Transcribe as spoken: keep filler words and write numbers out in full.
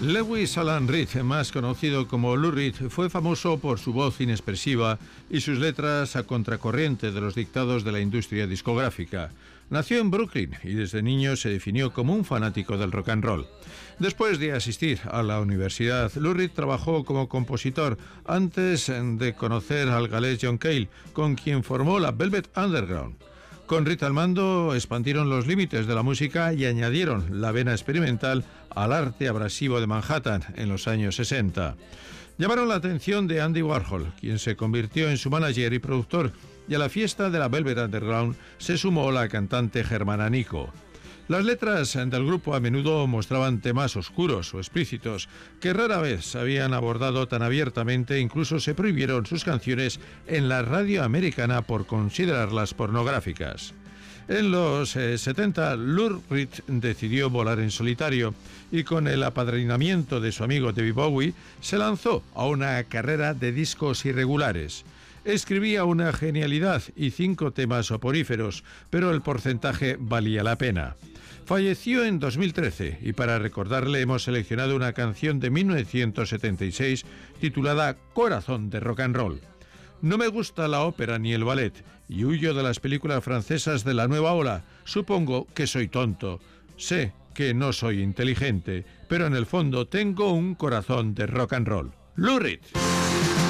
Lewis Alan Reed, más conocido como Lou Reed, fue famoso por su voz inexpresiva y sus letras a contracorriente de los dictados de la industria discográfica. Nació en Brooklyn y desde niño se definió como un fanático del rock and roll. Después de asistir a la universidad, Lou Reed trabajó como compositor antes de conocer al galés John Cale, con quien formó la Velvet Underground. Con Reed al mando expandieron los límites de la música y añadieron la vena experimental al arte abrasivo de Manhattan en los años sesenta. Llamaron la atención de Andy Warhol, quien se convirtió en su manager y productor, y a la fiesta de la Velvet Underground se sumó la cantante germana Nico. Las letras del grupo a menudo mostraban temas oscuros o explícitos que rara vez se habían abordado tan abiertamente. Incluso se prohibieron sus canciones en la radio americana por considerarlas pornográficas. En los eh, setenta, Lou Reed decidió volar en solitario y con el apadrinamiento de su amigo David Bowie se lanzó a una carrera de discos irregulares. Escribía una genialidad y cinco temas soporíferos, pero el porcentaje valía la pena. Falleció en dos mil trece y para recordarle hemos seleccionado una canción de mil novecientos setenta y seis titulada Corazón de Rock and Roll. No me gusta la ópera ni el ballet y huyo de las películas francesas de la nueva ola. Supongo que soy tonto. Sé que no soy inteligente, pero en el fondo tengo un corazón de rock and roll. Lou Reed.